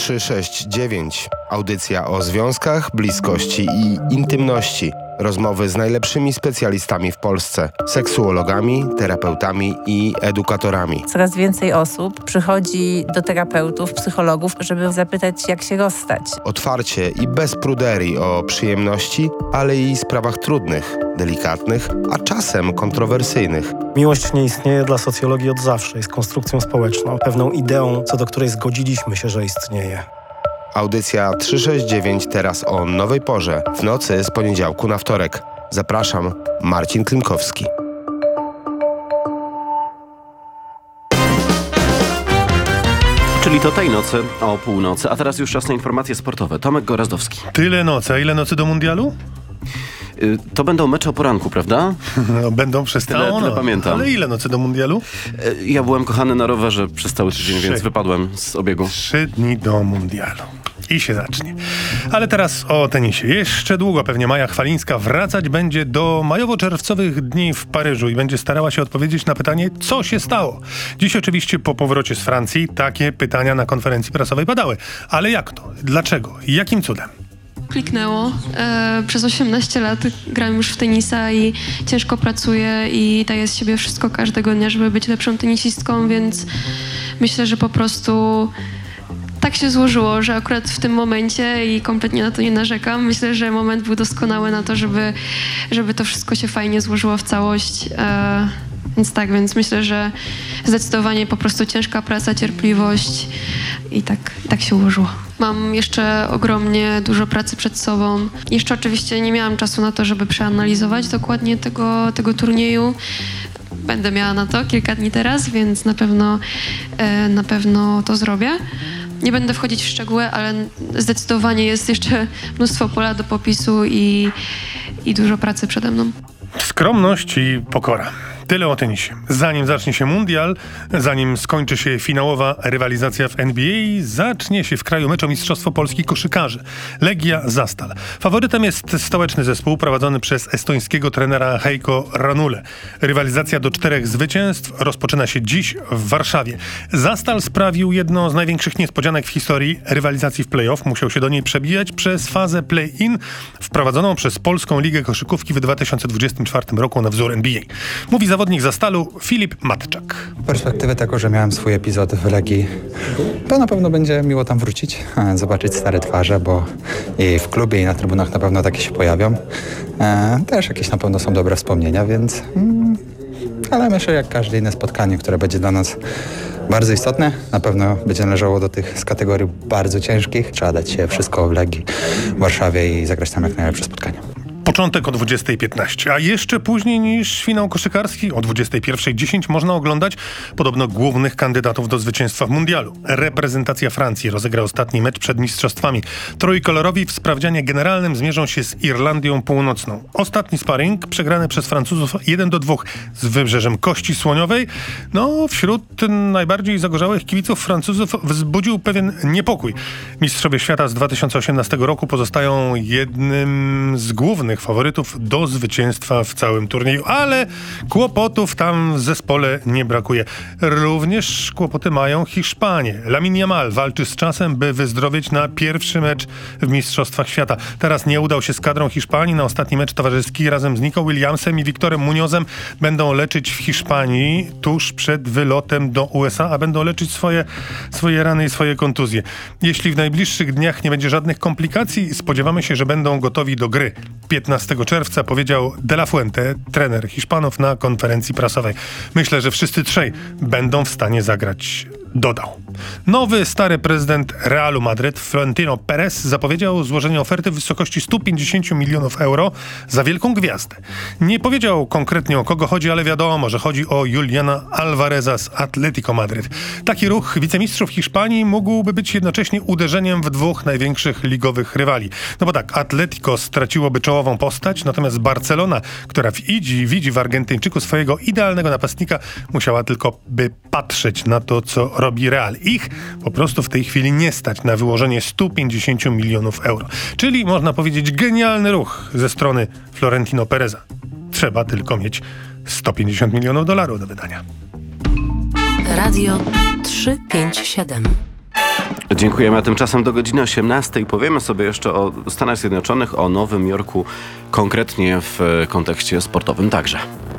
369. Audycja o związkach, bliskości i intymności. Rozmowy z najlepszymi specjalistami w Polsce. Seksuologami, terapeutami i edukatorami. Coraz więcej osób przychodzi do terapeutów, psychologów, żeby zapytać, jak się rozstać. Otwarcie i bez pruderii o przyjemności, ale i sprawach trudnych, delikatnych, a czasem kontrowersyjnych. Miłość nie istnieje dla socjologii od zawsze. Jest konstrukcją społeczną, pewną ideą, co do której zgodziliśmy się, że istnieje. Audycja 369 teraz o nowej porze, w nocy z poniedziałku na wtorek. Zapraszam, Marcin Klimkowski. Czyli to tej nocy o północy, a teraz już czas na informacje sportowe. Tomek Gorazdowski. Tyle nocy, a ile nocy do mundialu? To będą mecze o poranku, prawda? No, będą przez tyle pamiętam. Ale ile nocy do mundialu? Ja byłem kochany na rowerze przez cały tydzień, więc wypadłem z obiegu. 3 dni do mundialu. I się zacznie. Ale teraz o tenisie. Jeszcze długo pewnie Maja Chwalińska wracać będzie do majowo-czerwcowych dni w Paryżu i będzie starała się odpowiedzieć na pytanie, co się stało. Dziś oczywiście po powrocie z Francji takie pytania na konferencji prasowej padały. Ale jak to? Dlaczego? Jakim cudem? Kliknęło. Przez 18 lat gram już w tenisa i ciężko pracuję i daję z siebie wszystko każdego dnia, żeby być lepszą tenisistką, więc myślę, że po prostu tak się złożyło, że akurat w tym momencie i kompletnie na to nie narzekam. Myślę, że moment był doskonały na to, żeby to wszystko się fajnie złożyło w całość. Więc myślę, że zdecydowanie po prostu ciężka praca, cierpliwość i tak się ułożyło. Mam jeszcze ogromnie dużo pracy przed sobą. Jeszcze oczywiście nie miałam czasu na to, żeby przeanalizować dokładnie tego turnieju. Będę miała na to kilka dni teraz, więc na pewno to zrobię. Nie będę wchodzić w szczegóły, ale zdecydowanie jest jeszcze mnóstwo pola do popisu i dużo pracy przede mną. Skromność i pokora. Tyle o tenisie. Zanim zacznie się mundial, zanim skończy się finałowa rywalizacja w NBA, zacznie się w kraju mecz o Mistrzostwo Polski koszykarzy. Legia Zastal. Faworytem jest stołeczny zespół prowadzony przez estońskiego trenera Heikko Ranule. Rywalizacja do 4 zwycięstw rozpoczyna się dziś w Warszawie. Zastal sprawił jedno z największych niespodzianek w historii rywalizacji w play-off. Musiał się do niej przebijać przez fazę play-in wprowadzoną przez Polską Ligę Koszykówki w 2024 roku na wzór NBA. Mówi zawodnik Zastalu Filip Matczak. Z perspektywy tego, że miałem swój epizod w Legii, to na pewno będzie miło tam wrócić, zobaczyć stare twarze, bo i w klubie, i na trybunach na pewno takie się pojawią. Też jakieś na pewno są dobre wspomnienia, więc... Ale myślę, jak każde inne spotkanie, które będzie dla nas bardzo istotne, na pewno będzie należało do tych z kategorii bardzo ciężkich. Trzeba dać się wszystko w Legii, w Warszawie i zagrać tam jak najlepsze spotkanie. Początek o 20:15, a jeszcze później niż finał koszykarski o 21:10 można oglądać podobno głównych kandydatów do zwycięstwa w mundialu. Reprezentacja Francji rozegra ostatni mecz przed mistrzostwami. Trójkolorowi w sprawdzianie generalnym zmierzą się z Irlandią Północną. Ostatni sparring przegrany przez Francuzów 1-2 z Wybrzeżem Kości Słoniowej. No, wśród najbardziej zagorzałych kibiców Francuzów wzbudził pewien niepokój. Mistrzowie świata z 2018 roku pozostają jednym z głównych faworytów do zwycięstwa w całym turnieju, ale kłopotów tam w zespole nie brakuje. Również kłopoty mają Hiszpanie. Lamine Yamal walczy z czasem, by wyzdrowieć na pierwszy mecz w Mistrzostwach Świata. Teraz nie udał się z kadrą Hiszpanii na ostatni mecz towarzyski. Razem z Nico Williamsem i Victorem Munozem będą leczyć w Hiszpanii tuż przed wylotem do USA, a będą leczyć swoje rany i swoje kontuzje. Jeśli w najbliższych dniach nie będzie żadnych komplikacji, spodziewamy się, że będą gotowi do gry. 15 czerwca powiedział De La Fuente, trener Hiszpanów, na konferencji prasowej. Myślę, że wszyscy trzej będą w stanie zagrać, dodał. Nowy, stary prezydent Realu Madryt, Florentino Perez, zapowiedział złożenie oferty w wysokości 150 milionów euro za wielką gwiazdę. Nie powiedział konkretnie, o kogo chodzi, ale wiadomo, że chodzi o Juliana Alvareza z Atlético Madryt. Taki ruch wicemistrzów Hiszpanii mógłby być jednocześnie uderzeniem w dwóch największych ligowych rywali. No bo tak, Atlético straciłoby czołową postać, natomiast Barcelona, która widzi w Argentyńczyku swojego idealnego napastnika, musiała tylko by patrzeć na to, co robi Real. Ich po prostu w tej chwili nie stać na wyłożenie 150 milionów euro. Czyli można powiedzieć genialny ruch ze strony Florentino Pereza. Trzeba tylko mieć 150 milionów dolarów do wydania. Radio 357. Dziękujemy, a tymczasem do godziny 18 powiemy sobie jeszcze o Stanach Zjednoczonych, o Nowym Jorku, konkretnie w kontekście sportowym także.